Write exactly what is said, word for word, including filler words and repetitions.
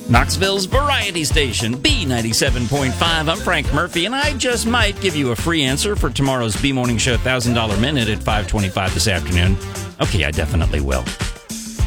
Knoxville's variety station, B ninety-seven point five. I'm Frank Murphy, and I just might give you a free answer for tomorrow's B Morning Show one thousand dollar Minute at five twenty-five this afternoon. Okay, I definitely will.